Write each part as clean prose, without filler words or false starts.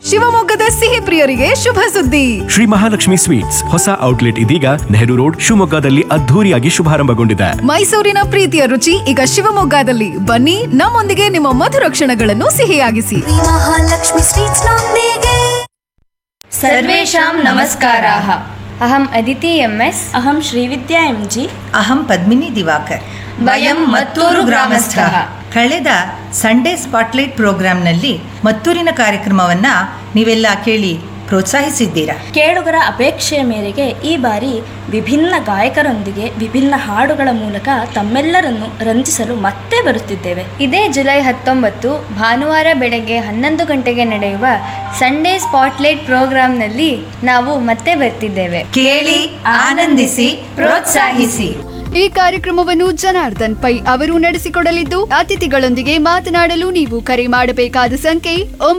ಶಿವಮೊಗ್ಗದ ಸಿಹಿ ಪ್ರಿಯರಿಗೆ ಶುಭ ಸುದ್ದಿ. ಶ್ರೀ ಮಹಾಲಕ್ಷ್ಮಿ ಸ್ವೀಟ್ಸ್ ಹೊಸ ಔಟ್ಲೆಟ್ ಇದೀಗ ನೆಹರು ರೋಡ್ ಶಿವಮೊಗ್ಗದಲ್ಲಿ ಅದ್ಧೂರಿಯಾಗಿ ಶುಭಾರಂಭಗೊಂಡಿದೆ. ಮೈಸೂರಿನ ಪ್ರೀತಿಯ ರುಚಿ ಈಗ ಶಿವಮೊಗ್ಗದಲ್ಲಿ. ಬನ್ನಿ, ನಮ್ಮೊಂದಿಗೆ ನಿಮ್ಮ ಮಧುರ ಕ್ಷಣಗಳನ್ನು ಸಿಹಿಯಾಗಿಸಿ. ಮಹಾಲಕ್ಷ್ಮಿ ಸ್ವೀಟ್ಸ್ ನೊಂದಿಗೆ. ಸರ್ವೇಷಾಂ ನಮಸ್ಕಾರಾಃ. ಅಹಂ ಅದಿತಿ ಎಂ.ಎಸ್. ಅಹಂ ಶ್ರೀವಿದ್ಯಾ ಎಂ.ಜಿ. ಅಹಂ ಪದ್ಮಿನಿ ದಿವಾಕರ್. ವಯಂ ಮತ್ತೂರು ಗ್ರಾಮಸ್ಥಃ. ಕಳೆದ ಸಂಡೇ ಸ್ಪಾಟ್ಲೈಟ್ ಪ್ರೋಗ್ರಾಂನಲ್ಲಿ ಮತ್ತೂರಿನ ಕಾರ್ಯಕ್ರಮವನ್ನು ನೀವೆಲ್ಲ ಕೇಳಿ ಪ್ರೋತ್ಸಾಹಿಸಿದ್ದೀರಾ. ಕೇಳುಗರ ಅಪೇಕ್ಷೆಯ ಮೇರೆಗೆ ಈ ಬಾರಿ ವಿಭಿನ್ನ ಗಾಯಕರೊಂದಿಗೆ ವಿಭಿನ್ನ ಹಾಡುಗಳ ಮೂಲಕ ತಮ್ಮೆಲ್ಲರನ್ನು ರಂಜಿಸಲು ಮತ್ತೆ ಬರುತ್ತಿದ್ದೇವೆ. ಇದೇ ಜುಲೈ 19 ಭಾನುವಾರ ಬೆಳಗ್ಗೆ 11 ಗಂಟೆಗೆ ನಡೆಯುವ ಸಂಡೇ ಸ್ಪಾಟ್ಲೈಟ್ ಪ್ರೋಗ್ರಾಂನಲ್ಲಿ ನಾವು ಮತ್ತೆ ಬರ್ತಿದ್ದೇವೆ. ಕೇಳಿ, ಆನಂದಿಸಿ, ಪ್ರೋತ್ಸಾಹಿಸಿ. ಈ ಕಾರ್ಯಕ್ರಮವನ್ನು ಜನಾರ್ದನ್ ಪೈ ಅವರು ನಡೆಸಿಕೊಡಲಿದ್ದು, ಅತಿಥಿಗಳೊಂದಿಗೆ ಮಾತನಾಡಲು ನೀವು ಕರೆ ಮಾಡಬೇಕಾದ ಸಂಖ್ಯೆ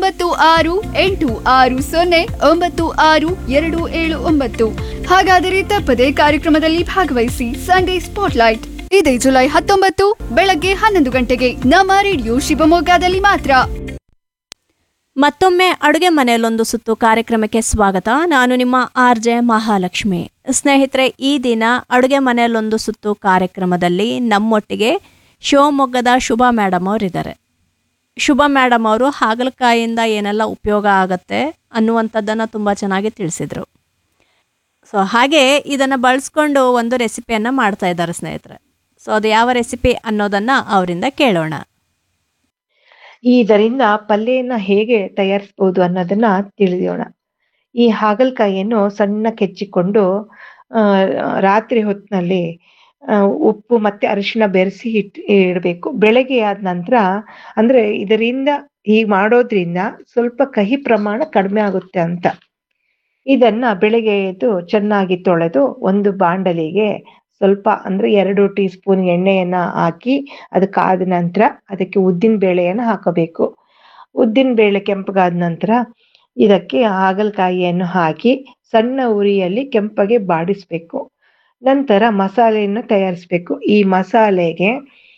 9660962779. ಹಾಗಾದರೆ ತಪ್ಪದೆ ಕಾರ್ಯಕ್ರಮದಲ್ಲಿ ಭಾಗವಹಿಸಿ. ಸಂಡೇ ಸ್ಪಾಟ್ಲೈಟ್ ಇದೇ ಜುಲೈ 19 ಬೆಳಗ್ಗೆ 11 ಗಂಟೆಗೆ ನಮ್ಮ ರೇಡಿಯೋ ಶಿವಮೊಗ್ಗದಲ್ಲಿ ಮಾತ್ರ. ಮತ್ತೊಮ್ಮೆ ಅಡುಗೆ ಮನೆಯಲ್ಲೊಂದು ಸುತ್ತು ಕಾರ್ಯಕ್ರಮಕ್ಕೆ ಸ್ವಾಗತ. ನಾನು ನಿಮ್ಮ ಆರ್.ಜೆ. ಮಹಾಲಕ್ಷ್ಮಿ. ಸ್ನೇಹಿತರೆ, ಈ ದಿನ ಅಡುಗೆ ಮನೆಯಲ್ಲೊಂದು ಸುತ್ತು ಕಾರ್ಯಕ್ರಮದಲ್ಲಿ ನಮ್ಮೊಟ್ಟಿಗೆ ಶಿವಮೊಗ್ಗದ ಶುಭ ಮೇಡಮ್ ಅವರಿದ್ದಾರೆ. ಶುಭ ಮೇಡಮ್ ಅವರು ಹಾಗಲಕಾಯಿಯಿಂದ ಏನೆಲ್ಲ ಉಪಯೋಗ ಆಗುತ್ತೆ ಅನ್ನುವಂಥದ್ದನ್ನು ತುಂಬ ಚೆನ್ನಾಗಿ ತಿಳಿಸಿದರು. ಸೊ ಹಾಗೆ ಇದನ್ನು ಬಳಸ್ಕೊಂಡು ಒಂದು ರೆಸಿಪಿಯನ್ನು ಮಾಡ್ತಾ ಇದ್ದಾರೆ ಸ್ನೇಹಿತರೆ. ಸೊ ಅದು ಯಾವ ರೆಸಿಪಿ ಅನ್ನೋದನ್ನು ಅವರಿಂದ ಕೇಳೋಣ. ಇದರಿಂದ ಪಲ್ಯನ ಹೇಗೆ ತಯಾರಿಸ್ಬೋದು ಅನ್ನೋದನ್ನ ತಿಳಿಯೋಣ. ಈ ಹಾಗಲಕಾಯಿಯನ್ನು ಸಣ್ಣ ಕೆಚ್ಚಿಕೊಂಡು ರಾತ್ರಿ ಹೊತ್ತಿನಲ್ಲಿ ಉಪ್ಪು ಮತ್ತೆ ಅರಿಶಿಣ ಬೆರೆಸಿ ಇಡಬೇಕು. ಬೆಳಗ್ಗೆ ಆದ ನಂತರ, ಅಂದ್ರೆ ಇದರಿಂದ ಹೀಗೆ ಮಾಡೋದ್ರಿಂದ ಸ್ವಲ್ಪ ಕಹಿ ಪ್ರಮಾಣ ಕಡಿಮೆ ಆಗುತ್ತೆ ಅಂತ. ಇದನ್ನ ಬೆಳಗ್ಗೆ ಎದ್ದು ಚೆನ್ನಾಗಿ ತೊಳೆದು ಒಂದು ಬಾಂಡಲಿಗೆ ಸ್ವಲ್ಪ ಅಂದ್ರೆ 2 ಟೀ ಸ್ಪೂನ್ ಎಣ್ಣೆಯನ್ನ ಹಾಕಿ ಅದಕ್ಕಾದ ನಂತರ ಅದಕ್ಕೆ ಉದ್ದಿನ ಬೇಳೆಯನ್ನು ಹಾಕಬೇಕು. ಉದ್ದಿನ ಬೇಳೆ ಕೆಂಪಗಾದ ನಂತರ ಇದಕ್ಕೆ ಹಾಗಲಕಾಯಿಯನ್ನು ಹಾಕಿ ಸಣ್ಣ ಉರಿಯಲ್ಲಿ ಕೆಂಪಗೆ ಬಾಡಿಸ್ಬೇಕು. ನಂತರ ಮಸಾಲೆಯನ್ನು ತಯಾರಿಸ್ಬೇಕು. ಈ ಮಸಾಲೆಗೆ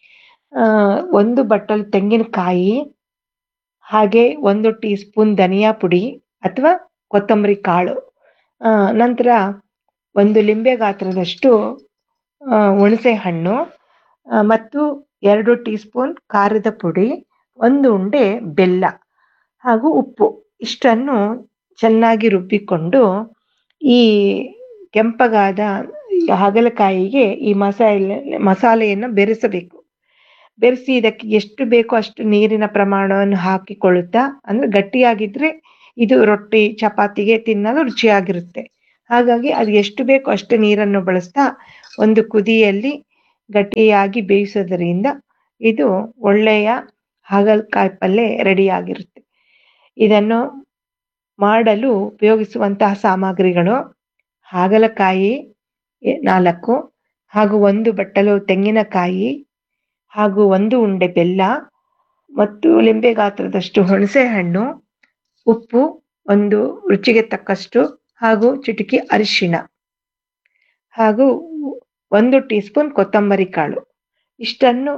1 ಬಟ್ಟಲು ತೆಂಗಿನಕಾಯಿ, ಹಾಗೆ 1 ಟೀ ಸ್ಪೂನ್ ಧನಿಯಾ ಪುಡಿ ಅಥವಾ ಕೊತ್ತಂಬರಿ ಕಾಳು, ನಂತರ 1 ಲಿಂಬೆ ಗಾತ್ರದಷ್ಟು ಹುಣಸೆ ಹಣ್ಣು ಮತ್ತು 2 ಟೀ ಸ್ಪೂನ್ ಖಾರದ ಪುಡಿ, 1 ಉಂಡೆ ಬೆಲ್ಲ ಹಾಗೂ ಉಪ್ಪು ಇಷ್ಟನ್ನು ಚೆನ್ನಾಗಿ ರುಬ್ಬಿಕೊಂಡು ಈ ಕೆಂಪಗಾದ ಹಾಗಲಕಾಯಿಗೆ ಈ ಮಸಾಲೆಯನ್ನು ಬೆರೆಸಬೇಕು. ಬೆರೆಸಿ ಇದಕ್ಕೆ ಎಷ್ಟು ಬೇಕೋ ಅಷ್ಟು ನೀರಿನ ಪ್ರಮಾಣವನ್ನು ಹಾಕಿಕೊಳ್ಳುತ್ತಾ, ಅಂದ್ರೆ ಗಟ್ಟಿಯಾಗಿದ್ರೆ ಇದು ರೊಟ್ಟಿ ಚಪಾತಿಗೆ ತಿನ್ನಲು ರುಚಿಯಾಗಿರುತ್ತೆ. ಹಾಗಾಗಿ ಅದು ಎಷ್ಟು ಬೇಕೋ ಅಷ್ಟು ನೀರನ್ನು ಬಳಸ್ತಾ ಒಂದು ಕುದಿಯಲ್ಲಿ ಗಟ್ಟಿಯಾಗಿ ಬೇಯಿಸೋದ್ರಿಂದ ಇದು ಒಳ್ಳೆಯ ಹಾಗಲಕಾಯಿ ಪಲ್ಯ ರೆಡಿಯಾಗಿರುತ್ತೆ. ಇದನ್ನು ಮಾಡಲು ಉಪಯೋಗಿಸುವಂತಹ ಸಾಮಗ್ರಿಗಳು: ಹಾಗಲಕಾಯಿ 4 ಹಾಗೂ 1 ಬಟ್ಟಲು ತೆಂಗಿನಕಾಯಿ ಹಾಗೂ 1 ಉಂಡೆ ಬೆಲ್ಲ ಮತ್ತು ಲಿಂಬೆ ಗಾತ್ರದಷ್ಟು ಹುಣಸೆ ಹಣ್ಣು, ಉಪ್ಪು 1 ರುಚಿಗೆ ತಕ್ಕಷ್ಟು ಹಾಗೂ ಚಿಟಿಕೆ ಅರಿಶಿಣ ಹಾಗೂ 1 ಟೀ ಸ್ಪೂನ್ ಕೊತ್ತಂಬರಿ ಕಾಳು ಇಷ್ಟನ್ನು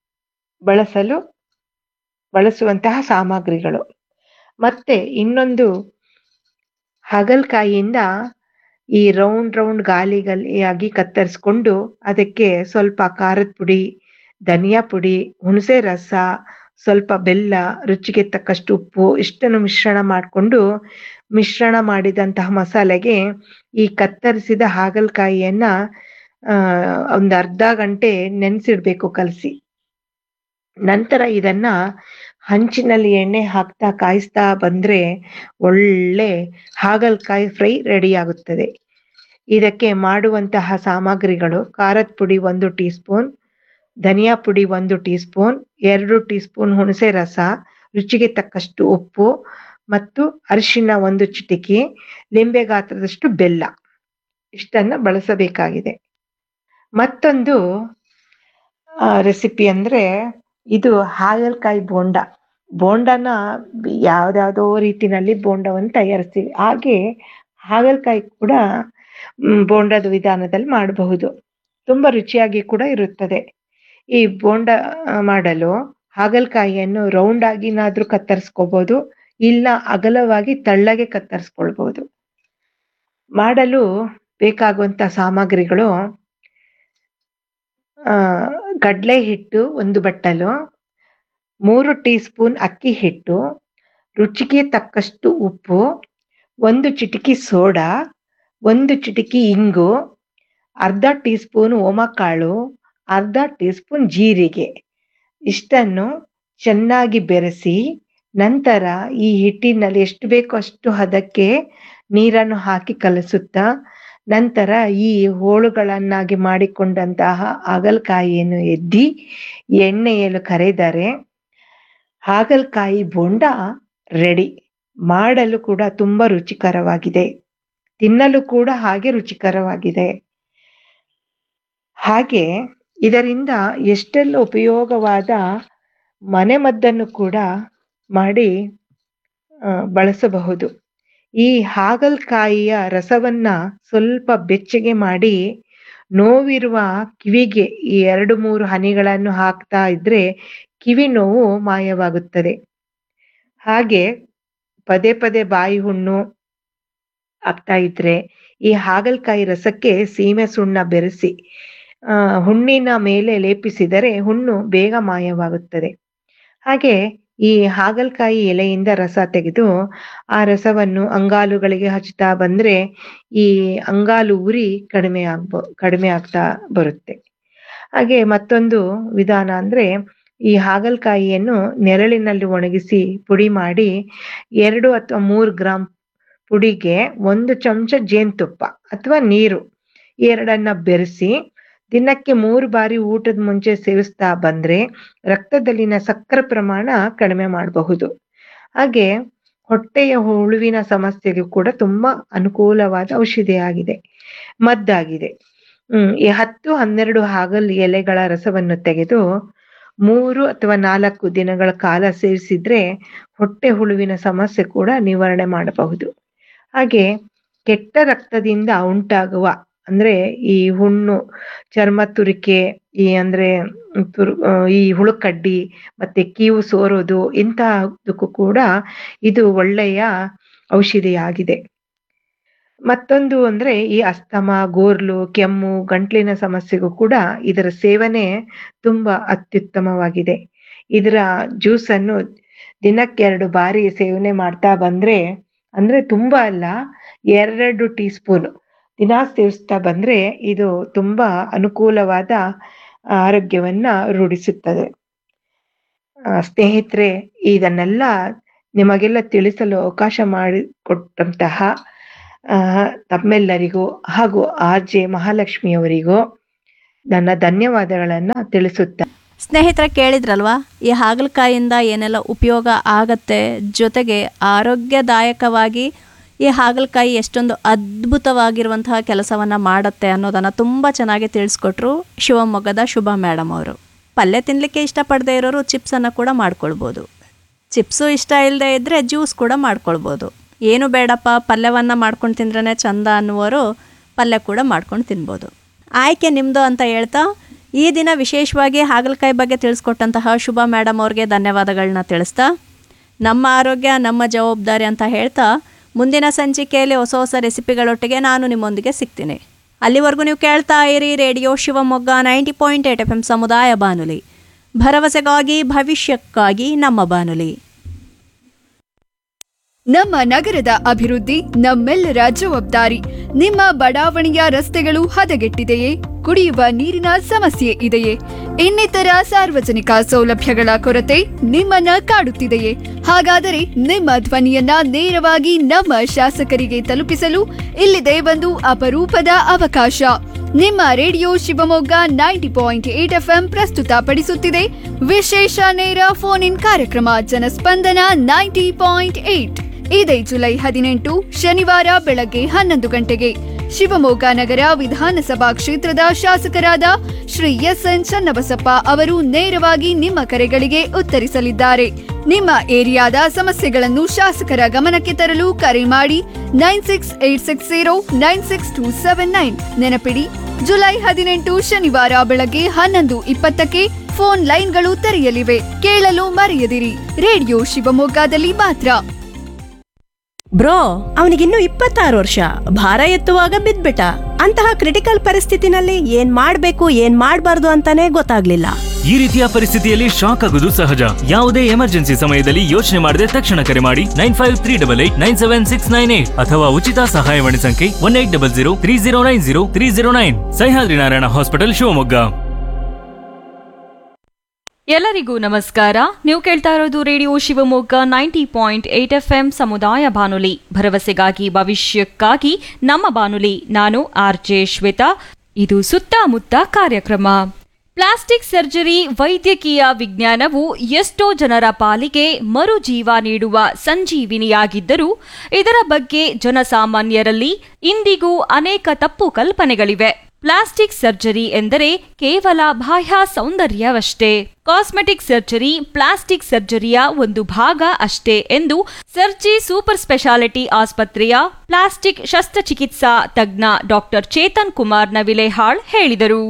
ಬಳಸುವಂತಹ ಸಾಮಗ್ರಿಗಳು. ಮತ್ತೆ ಇನ್ನೊಂದು, ಹಾಗಲಕಾಯಿಯಿಂದ ಈ ರೌಂಡ್ ಗಾಲಿಯಾಗಿ ಕತ್ತರಿಸ್ಕೊಂಡು ಅದಕ್ಕೆ ಸ್ವಲ್ಪ ಖಾರದ ಪುಡಿ, ಧನಿಯಾ ಪುಡಿ, ಹುಣಸೆ ರಸ, ಸ್ವಲ್ಪ ಬೆಲ್ಲ, ರುಚಿಗೆ ತಕ್ಕಷ್ಟು ಉಪ್ಪು ಇಷ್ಟನ್ನು ಮಿಶ್ರಣ ಮಾಡಿದಂತಹ ಮಸಾಲೆಗೆ ಈ ಕತ್ತರಿಸಿದ ಹಾಗಲಕಾಯಿಯನ್ನ ಒಂದು ಅರ್ಧ ಗಂಟೆ ನೆನೆಸಿಡ್ಬೇಕು ಕಲಸಿ. ನಂತರ ಇದನ್ನ ಹಂಚಿನಲ್ಲಿ ಎಣ್ಣೆ ಹಾಕ್ತಾ ಕಾಯಿಸ್ತಾ ಬಂದ್ರೆ ಒಳ್ಳೆ ಹಾಗಲಕಾಯಿ ಫ್ರೈ ರೆಡಿ ಆಗುತ್ತದೆ. ಇದಕ್ಕೆ ಮಾಡುವಂತಹ ಸಾಮಗ್ರಿಗಳು: ಖಾರದ ಪುಡಿ 1 ಟೀ ಸ್ಪೂನ್, ಧನಿಯಾ ಪುಡಿ 1 ಟೀ ಸ್ಪೂನ್, 2 ಟೀ ಸ್ಪೂನ್ ಹುಣಸೆ ರಸ, ರುಚಿಗೆ ತಕ್ಕಷ್ಟು ಉಪ್ಪು ಮತ್ತು ಅರಿಶಿಣ 1 ಚಿಟಿಕೆ, ಲಿಂಬೆ ಗಾತ್ರದಷ್ಟು ಬೆಲ್ಲ ಇಷ್ಟನ್ನ ಬಳಸಬೇಕಾಗಿದೆ. ಮತ್ತೊಂದು ರೆಸಿಪಿ ಅಂದ್ರೆ ಇದು ಹಾಗಲಕಾಯಿ ಬೋಂಡನ ಯಾವ್ದಾವುದೋ ರೀತಿನಲ್ಲಿ ಬೋಂಡವನ್ನು ತಯಾರಿಸ್ತೀವಿ. ಹಾಗೆ ಹಾಗಲಕಾಯಿ ಕೂಡ ಬೋಂಡದ ವಿಧಾನದಲ್ಲಿ ಮಾಡಬಹುದು. ತುಂಬಾ ರುಚಿಯಾಗಿ ಕೂಡ ಇರುತ್ತದೆ. ಈ ಬೋಂಡ ಮಾಡಲು ಹಾಗಲಕಾಯಿಯನ್ನು ರೌಂಡ್ ಆಗಿನಾದ್ರೂ ಕತ್ತರಿಸ್ಕೋಬಹುದು, ಇಲ್ಲ ಅಗಲವಾಗಿ ತೆಳ್ಳಗೆ ಕತ್ತರಿಸ್ಕೊಳ್ಬಹುದು. ಮಾಡಲು ಬೇಕಾಗುವಂತ ಸಾಮಗ್ರಿಗಳು ಕಡಲೆ ಹಿಟ್ಟು 1 ಬಟ್ಟಲು, 3 ಟೀ ಸ್ಪೂನ್ ಅಕ್ಕಿ ಹಿಟ್ಟು, ರುಚಿಗೆ ತಕ್ಕಷ್ಟು ಉಪ್ಪು, 1 ಚಿಟಿಕೆ ಸೋಡಾ, 1 ಚಿಟಿಕೆ ಇಂಗು, ಅರ್ಧ ಟೀ ಸ್ಪೂನ್ ಓಮಕಾಳು, ಅರ್ಧ ಟೀ ಸ್ಪೂನ್ ಜೀರಿಗೆ. ಇಷ್ಟನ್ನು ಚೆನ್ನಾಗಿ ಬೆರೆಸಿ ನಂತರ ಈ ಹಿಟ್ಟಿನಲ್ಲಿ ಎಷ್ಟು ಬೇಕೋ ಅಷ್ಟು ಹದಕ್ಕೆ ನೀರನ್ನು ಹಾಕಿ ಕಲಸುತ್ತಾ ನಂತರ ಈ ಹೋಳುಗಳನ್ನಾಗಿ ಮಾಡಿಕೊಂಡಂತಹ ಹಾಗಲಕಾಯಿಯನ್ನು ಎದ್ದಿ ಎಣ್ಣೆಯಲ್ಲಿ ಕರೆದರೆ ಹಾಗಲಕಾಯಿ ಬೋಂಡ ರೆಡಿ. ಮಾಡಲು ಕೂಡ ತುಂಬಾ ರುಚಿಕರವಾಗಿದೆ, ತಿನ್ನಲು ಕೂಡ ಹಾಗೆ ರುಚಿಕರವಾಗಿದೆ. ಹಾಗೆ ಇದರಿಂದ ಎಷ್ಟೆಲ್ಲ ಉಪಯೋಗವಾದ ಮನೆಮದ್ದನ್ನು ಕೂಡ ಮಾಡಿ ಬಳಸಬಹುದು. ಈ ಹಾಗಲಕಾಯಿಯ ರಸವನ್ನ ಸ್ವಲ್ಪ ಬೆಚ್ಚಗೆ ಮಾಡಿ ನೋವಿರುವ ಕಿವಿಗೆ ಈ 2-3 ಹನಿಗಳನ್ನು ಹಾಕ್ತಾ ಇದ್ರೆ ಕಿವಿ ನೋವು ಮಾಯವಾಗುತ್ತದೆ. ಹಾಗೆ ಪದೇ ಪದೇ ಬಾಯಿ ಹುಣ್ಣು ಆಗ್ತಾ ಇದ್ರೆ ಈ ಹಾಗಲಕಾಯಿ ರಸಕ್ಕೆ ಸೀಮೆ ಸುಣ್ಣ ಬೆರೆಸಿ ಹುಣ್ಣಿನ ಮೇಲೆ ಲೇಪಿಸಿದರೆ ಹುಣ್ಣು ಬೇಗ ಮಾಯವಾಗುತ್ತದೆ. ಹಾಗೆ ಈ ಹಾಗಲಕಾಯಿ ಎಲೆಯಿಂದ ರಸ ತೆಗೆದು ಆ ರಸವನ್ನು ಅಂಗಾಲುಗಳಿಗೆ ಹಚ್ಚುತ್ತಾ ಬಂದ್ರೆ ಈ ಅಂಗಾಲು ಉರಿ ಕಡಿಮೆ ಆಗ್ತಾ ಬರುತ್ತೆ. ಹಾಗೆ ಮತ್ತೊಂದು ವಿಧಾನ ಅಂದ್ರೆ ಈ ಹಾಗಲಕಾಯಿಯನ್ನು ನೆರಳಿನಲ್ಲಿ ಒಣಗಿಸಿ ಪುಡಿ ಮಾಡಿ 2 ಅಥವಾ 3 ಗ್ರಾಂ ಪುಡಿಗೆ 1 ಚಮಚ ಜೇನುತುಪ್ಪ ಅಥವಾ ನೀರು ಎರಡನ್ನ ಬೆರೆಸಿ ದಿನಕ್ಕೆ 3 ಬಾರಿ ಊಟದ ಮುಂಚೆ ಸೇವಿಸ್ತಾ ಬಂದ್ರೆ ರಕ್ತದಲ್ಲಿನ ಸಕ್ಕರೆ ಪ್ರಮಾಣ ಕಡಿಮೆ ಮಾಡಬಹುದು. ಹಾಗೆ ಹೊಟ್ಟೆಯ ಹುಳುವಿನ ಸಮಸ್ಯೆಗೆ ಕೂಡ ತುಂಬಾ ಅನುಕೂಲವಾದ ಔಷಧಿಯಾಗಿದೆ, ಮದ್ದಾಗಿದೆ. ಈ 10-12 ಹಾಗಲ್ ಎಲೆಗಳ ರಸವನ್ನು ತೆಗೆದು 3 ಅಥವಾ 4 ದಿನಗಳ ಕಾಲ ಸೇವಿಸಿದ್ರೆ ಹೊಟ್ಟೆ ಹುಳುವಿನ ಸಮಸ್ಯೆ ಕೂಡ ನಿವಾರಣೆ ಮಾಡಬಹುದು. ಹಾಗೆ ಕೆಟ್ಟ ರಕ್ತದಿಂದ ಉಂಟಾಗುವ ಅಂದ್ರೆ ಈ ಹುಣ್ಣು, ಚರ್ಮ ತುರಿಕೆ, ಈ ಹುಳುಕಡ್ಡಿ ಮತ್ತೆ ಕೀವು ಸೋರೋದು ಇಂತಹದಕ್ಕೂ ಕೂಡ ಇದು ಒಳ್ಳೆಯ ಔಷಧಿಯಾಗಿದೆ. ಮತ್ತೊಂದು ಅಂದ್ರೆ ಈ ಅಸ್ತಮ, ಗೋರ್ಲು, ಕೆಮ್ಮು, ಗಂಟ್ಲಿನ ಸಮಸ್ಯೆಗೂ ಕೂಡ ಇದರ ಸೇವನೆ ತುಂಬಾ ಅತ್ಯುತ್ತಮವಾಗಿದೆ. ಇದರ ಜ್ಯೂಸ್ ಅನ್ನು ದಿನಕ್ಕೆ 2 ಬಾರಿ ಸೇವನೆ ಮಾಡ್ತಾ ಬಂದ್ರೆ ಅಂದ್ರೆ ತುಂಬಾ ಅಲ್ಲ 2 ಟೀ ಸ್ಪೂನ್ ದಿನ ಸೇವಿಸ್ತಾ ಬಂದ್ರೆ ಇದು ತುಂಬಾ ಅನುಕೂಲವಾದ ಆರೋಗ್ಯವನ್ನ ರೂಢಿಸುತ್ತದೆ. ಸ್ನೇಹಿತರೆ, ಇದನ್ನೆಲ್ಲ ನಿಮಗೆಲ್ಲ ತಿಳಿಸಲು ಅವಕಾಶ ಮಾಡಿಕೊಟ್ಟಂತಹ ತಮ್ಮೆಲ್ಲರಿಗೂ ಹಾಗೂ RJ ಮಹಾಲಕ್ಷ್ಮಿಯವರಿಗೂ ನನ್ನ ಧನ್ಯವಾದಗಳನ್ನ ತಿಳಿಸುತ್ತಾ ಸ್ನೇಹಿತರೆ, ಕೇಳಿದ್ರಲ್ವಾ ಈ ಹಾಗಲಕಾಯಿಯಿಂದ ಏನೆಲ್ಲ ಉಪಯೋಗ ಆಗತ್ತೆ, ಜೊತೆಗೆ ಆರೋಗ್ಯದಾಯಕವಾಗಿ ಈ ಹಾಗಲಕಾಯಿ ಎಷ್ಟೊಂದು ಅದ್ಭುತವಾಗಿರುವಂತಹ ಕೆಲಸವನ್ನು ಮಾಡುತ್ತೆ ಅನ್ನೋದನ್ನು ತುಂಬ ಚೆನ್ನಾಗಿ ತಿಳಿಸ್ಕೊಟ್ರು ಶಿವಮೊಗ್ಗದ ಶುಭಾ ಮೇಡಮ್ ಅವರು. ಪಲ್ಯ ತಿನ್ನಲಿಕ್ಕೆ ಇಷ್ಟಪಡದೇ ಇರೋರು ಚಿಪ್ಸನ್ನು ಕೂಡ ಮಾಡ್ಕೊಳ್ಬೋದು. ಚಿಪ್ಸು ಇಷ್ಟ ಇಲ್ಲದೆ ಇದ್ದರೆ ಜ್ಯೂಸ್ ಕೂಡ ಮಾಡ್ಕೊಳ್ಬೋದು. ಏನು ಬೇಡಪ್ಪ ಪಲ್ಯವನ್ನು ಮಾಡ್ಕೊಂಡು ತಿಂದ್ರೇ ಚಂದ ಅನ್ನುವರು ಪಲ್ಯ ಕೂಡ ಮಾಡ್ಕೊಂಡು ತಿನ್ಬೋದು. ಆಯ್ಕೆ ನಿಮ್ಮದು ಅಂತ ಹೇಳ್ತಾ ಈ ದಿನ ವಿಶೇಷವಾಗಿ ಹಾಗಲಕಾಯಿ ಬಗ್ಗೆ ತಿಳಿಸ್ಕೊಟ್ಟಂತಹ ಶುಭಾ ಮೇಡಮ್ ಅವ್ರಿಗೆ ಧನ್ಯವಾದಗಳನ್ನ ತಿಳಿಸ್ತಾ ನಮ್ಮ ಆರೋಗ್ಯ ನಮ್ಮ ಜವಾಬ್ದಾರಿ ಅಂತ ಹೇಳ್ತಾ ಮುಂದಿನ ಸಂಚಿಕೆಯಲ್ಲಿ ಹೊಸ ಹೊಸ ರೆಸಿಪಿಗಳೊಟ್ಟಿಗೆ ನಾನು ನಿಮ್ಮೊಂದಿಗೆ ಸಿಗ್ತೀನಿ. ಅಲ್ಲಿವರೆಗೂ ನೀವು ಕೇಳ್ತಾ ಇರಿ ರೇಡಿಯೋ ಶಿವಮೊಗ್ಗ 90.8 FM ಸಮುದಾಯ ಬಾನುಲಿ, ಭರವಸೆಗಾಗಿ ಭವಿಷ್ಯಕ್ಕಾಗಿ ನಮ್ಮ ಬಾನುಲಿ. ನಮ್ಮ ನಗರದ ಅಭಿವೃದ್ಧಿ ನಮ್ಮೆಲ್ಲರ ಜವಾಬ್ದಾರಿ. ನಿಮ್ಮ ಬಡಾವಣೆಯ ರಸ್ತೆಗಳು ಹದಗೆಟ್ಟಿದೆಯೇ? ಕುಡಿಯುವ ನೀರಿನ ಸಮಸ್ಯೆ ಇದೆಯೇ? ಇನ್ನಿತರ ಸಾರ್ವಜನಿಕ ಸೌಲಭ್ಯಗಳ ಕೊರತೆ ನಿಮ್ಮನ್ನ ಕಾಡುತ್ತಿದೆಯೇ? ಹಾಗಾದರೆ ನಿಮ್ಮ ಧ್ವನಿಯನ್ನ ನೇರವಾಗಿ ನಮ್ಮ ಶಾಸಕರಿಗೆ ತಲುಪಿಸಲು ಇಲ್ಲಿದೆ ಒಂದು ಅಪರೂಪದ ಅವಕಾಶ. ನಿಮ್ಮ ರೇಡಿಯೋ ಶಿವಮೊಗ್ಗ 90.8 FM ಪ್ರಸ್ತುತಪಡಿಸುತ್ತಿದೆ ವಿಶೇಷ ನೇರ ಫೋನ್ ಇನ್ ಕಾರ್ಯಕ್ರಮ ಜನಸ್ಪಂದನ 90.8. ಇದೇ ಜುಲೈ 18 ಶನಿವಾರ ಬೆಳಗ್ಗೆ 11 ಗಂಟೆಗೆ ಶಿವಮೊಗ್ಗ ನಗರ ವಿಧಾನಸಭಾ ಕ್ಷೇತ್ರದ ಶಾಸಕರಾದ ಶ್ರೀ SN ಚನ್ನಬಸಪ್ಪ ಅವರು ನೇರವಾಗಿ ನಿಮ್ಮ ಕರೆಗಳಿಗೆ ಉತ್ತರಿಸಲಿದ್ದಾರೆ. ನಿಮ್ಮ ಏರಿಯಾದ ಸಮಸ್ಯೆಗಳನ್ನು ಶಾಸಕರ ಗಮನಕ್ಕೆ ತರಲು ಕರೆ ಮಾಡಿ 9686096279. ನೆನಪಿಡಿ, ಜುಲೈ 18 ಶನಿವಾರ ಬೆಳಗ್ಗೆ 11:20ಕ್ಕೆ ಫೋನ್ ಲೈನ್ಗಳು ತೆರೆಯಲಿವೆ. ಕೇಳಲು ಮರೆಯದಿರಿ. ರೇಡಿಯೋ ಶಿವಮೊಗ್ಗದಲ್ಲಿ ಮಾತ್ರ. ಬ್ರೋ, ಅವನಿಗಿನ್ನು 26 ವರ್ಷ, ಭಾರ ಎತ್ತುವಾಗ ಬಿದ್ಬಿಟ್ಟ. ಅಂತಹ ಕ್ರಿಟಿಕಲ್ ಪರಿಸ್ಥಿತಿನಲ್ಲಿ ಏನ್ ಮಾಡ್ಬೇಕು ಏನ್ ಮಾಡ್ಬಾರ್ದು ಅಂತಾನೆ ಗೊತ್ತಾಗ್ಲಿಲ್ಲ. ಈ ರೀತಿಯ ಪರಿಸ್ಥಿತಿಯಲ್ಲಿ ಶಾಕ್ ಆಗುವುದು ಸಹಜ. ಯಾವುದೇ ಎಮರ್ಜೆನ್ಸಿ ಸಮಯದಲ್ಲಿ ಯೋಚನೆ ಮಾಡದೆ ತಕ್ಷಣ ಕರೆ ಮಾಡಿ 9538897698 ಅಥವಾ ಉಚಿತ ಸಹಾಯವಾಣಿ ಸಂಖ್ಯೆ 180030903009. ಸಹ್ಯಾದ್ರಿ ನಾರಾಯಣ ಹಾಸ್ಪಿಟಲ್, ಶಿವಮೊಗ್ಗ. ಎಲ್ಲರಿಗೂ ನಮಸ್ಕಾರ. ನೀವು ಕೇಳ್ತಾ ಇರೋದು ರೇಡಿಯೋ ಶಿವಮೊಗ್ಗ 90.8 FM ಸಮುದಾಯ ಬಾನುಲಿ, ಭರವಸೆಗಾಗಿ ಭವಿಷ್ಯಕ್ಕಾಗಿ ನಮ್ಮ ಬಾನುಲಿ. ನಾನು ಆರ್ಜೆ ಶ್ವೇತಾ. ಇದು ಸುತ್ತಮುತ್ತ ಕಾರ್ಯಕ್ರಮ. ಪ್ಲಾಸ್ಟಿಕ್ ಸರ್ಜರಿ ವೈದ್ಯಕೀಯ ವಿಜ್ಞಾನವು ಎಷ್ಟೋ ಜನರ ಪಾಲಿಗೆ ಮರುಜೀವ ನೀಡುವ ಸಂಜೀವಿನಿಯಾಗಿದ್ದರೂ ಇದರ ಬಗ್ಗೆ ಜನಸಾಮಾನ್ಯರಲ್ಲಿ ಇಂದಿಗೂ ಅನೇಕ ತಪ್ಪು ಕಲ್ಪನೆಗಳಿವೆ. ಪ್ಲಾಸ್ಟಿಕ್ ಸರ್ಜರಿ ಎಂದರೆ ಕೇವಲ ಬಾಹ್ಯ ಸೌಂದರ್ಯವಷ್ಟೇ, ಕಾಸ್ಮೆಟಿಕ್ ಸರ್ಜರಿ ಪ್ಲಾಸ್ಟಿಕ್ ಸರ್ಜರಿಯ ಒಂದು ಭಾಗ ಅಷ್ಟೇ ಎಂದು ಸರ್ಜಿ ಸೂಪರ್ ಸ್ಪೆಷಾಲಿಟಿ ಆಸ್ಪತ್ರೆಯ ಪ್ಲಾಸ್ಟಿಕ್ ಶಸ್ತ್ರಚಿಕಿತ್ಸಾ ತಜ್ಞ ಡಾಕ್ಟರ್ ಚೇತನ್ ಕುಮಾರ್ ನವಿಲೇಹಾಳ್ ಹೇಳಿದರು.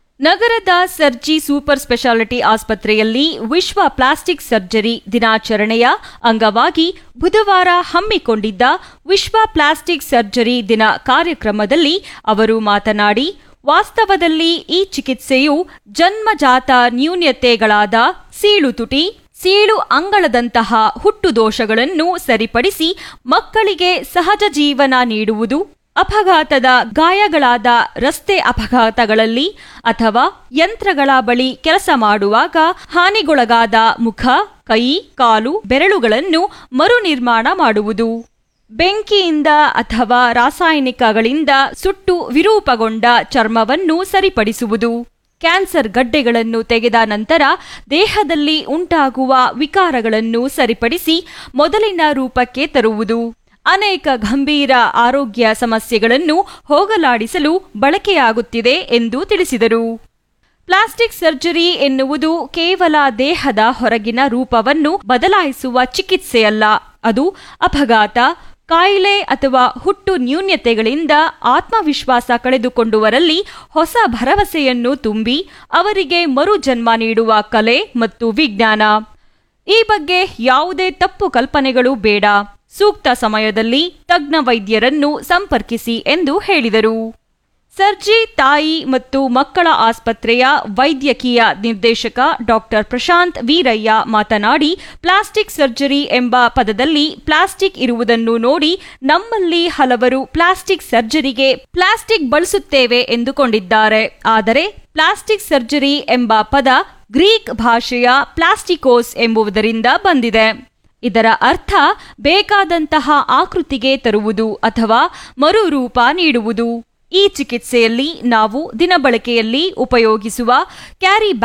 ನಗರದ ಸರ್ಜಿ ಸೂಪರ್ ಸ್ಪೆಷಾಲಿಟಿ ಆಸ್ಪತ್ರೆಯಲ್ಲಿ ವಿಶ್ವ ಪ್ಲಾಸ್ಟಿಕ್ ಸರ್ಜರಿ ದಿನಾಚರಣೆಯ ಅಂಗವಾಗಿ ಬುಧವಾರ ಹಮ್ಮಿಕೊಂಡಿದ್ದ ವಿಶ್ವ ಪ್ಲಾಸ್ಟಿಕ್ ಸರ್ಜರಿ ದಿನ ಕಾರ್ಯಕ್ರಮದಲ್ಲಿ ಅವರು ಮಾತನಾಡಿ, ವಾಸ್ತವದಲ್ಲಿ ಈ ಚಿಕಿತ್ಸೆಯು ಜನ್ಮಜಾತ ನ್ಯೂನ್ಯತೆಗಳಾದ ಸೀಳು ತುಟಿ, ಸೀಳು ಅಂಗಳದಂತಹ ಹುಟ್ಟುದೋಷಗಳನ್ನು ಸರಿಪಡಿಸಿ ಮಕ್ಕಳಿಗೆ ಸಹಜ ಜೀವನ ನೀಡುವುದು, ಅಪಘಾತದ ಗಾಯಗಳಾದ ರಸ್ತೆ ಅಪಘಾತಗಳಲ್ಲಿ ಅಥವಾ ಯಂತ್ರಗಳ ಬಳಿ ಕೆಲಸ ಮಾಡುವಾಗ ಹಾನಿಗೊಳಗಾದ ಮುಖ, ಕೈ, ಕಾಲು, ಬೆರಳುಗಳನ್ನು ಮರುನಿರ್ಮಾಣ ಮಾಡುವುದು, ಬೆಂಕಿಯಿಂದ ಅಥವಾ ರಾಸಾಯನಿಕಗಳಿಂದ ಸುಟ್ಟು ವಿರೂಪಗೊಂಡ ಚರ್ಮವನ್ನು ಸರಿಪಡಿಸುವುದು, ಕ್ಯಾನ್ಸರ್ ಗಡ್ಡೆಗಳನ್ನು ತೆಗೆದ ನಂತರ ದೇಹದಲ್ಲಿ ಉಂಟಾಗುವ ವಿಕಾರಗಳನ್ನು ಸರಿಪಡಿಸಿ ಮೊದಲಿನ ರೂಪಕ್ಕೆ ತರುವುದು, ಅನೇಕ ಗಂಭೀರ ಆರೋಗ್ಯ ಸಮಸ್ಯೆಗಳನ್ನು ಹೋಗಲಾಡಿಸಲು ಬಳಕೆಯಾಗುತ್ತಿದೆ ಎಂದು ತಿಳಿಸಿದರು. ಪ್ಲಾಸ್ಟಿಕ್ ಸರ್ಜರಿ ಎನ್ನುವುದು ಕೇವಲ ದೇಹದ ಹೊರಗಿನ ರೂಪವನ್ನು ಬದಲಾಯಿಸುವ ಚಿಕಿತ್ಸೆಯಲ್ಲ. ಅದು ಅಪಘಾತ, ಕಾಯಿಲೆ ಅಥವಾ ಹುಟ್ಟು ನ್ಯೂನ್ಯತೆಗಳಿಂದ ಆತ್ಮವಿಶ್ವಾಸ ಕಳೆದುಕೊಂಡವರಲ್ಲಿ ಹೊಸ ಭರವಸೆಯನ್ನು ತುಂಬಿ ಅವರಿಗೆ ಮರುಜನ್ಮ ನೀಡುವ ಕಲೆ ಮತ್ತು ವಿಜ್ಞಾನ. ಈ ಬಗ್ಗೆ ಯಾವುದೇ ತಪ್ಪು ಕಲ್ಪನೆಗಳು ಬೇಡ. ಸೂಕ್ತ ಸಮಯದಲ್ಲಿ ತಜ್ಞ ವೈದ್ಯರನ್ನು ಸಂಪರ್ಕಿಸಿ ಎಂದು ಹೇಳಿದರು. ಸರ್ಜಿ ತಾಯಿ ಮತ್ತು ಮಕ್ಕಳ ಆಸ್ಪತ್ರೆಯ ವೈದ್ಯಕೀಯ ನಿರ್ದೇಶಕ ಡಾಕ್ಟರ್ ಪ್ರಶಾಂತ್ ವೀರಯ್ಯ ಮಾತನಾಡಿ, ಪ್ಲಾಸ್ಟಿಕ್ ಸರ್ಜರಿ ಎಂಬ ಪದದಲ್ಲಿ ಪ್ಲಾಸ್ಟಿಕ್ ಇರುವುದನ್ನು ನೋಡಿ ನಮ್ಮಲ್ಲಿ ಹಲವರು ಪ್ಲಾಸ್ಟಿಕ್ ಸರ್ಜರಿಗೆ ಪ್ಲಾಸ್ಟಿಕ್ ಬಳಸುತ್ತೇವೆ ಎಂದುಕೊಂಡಿದ್ದಾರೆ. ಆದರೆ ಪ್ಲಾಸ್ಟಿಕ್ ಸರ್ಜರಿ ಎಂಬ ಪದ ಗ್ರೀಕ್ ಭಾಷೆಯ ಪ್ಲಾಸ್ಟಿಕೋಸ್ ಎಂಬುದರಿಂದ ಬಂದಿದೆ. ಇದರ ಅರ್ಥ ಬೇಕಾದಂತಹ ಆಕೃತಿಗೆ ತರುವುದು ಅಥವಾ ಮರುರೂಪ ನೀಡುವುದು. ಈ ಚಿಕಿತ್ಸೆಯಲ್ಲಿ ನಾವು ದಿನಬಳಕೆಯಲ್ಲಿ ಉಪಯೋಗಿಸುವ ಕ್ಯಾರಿ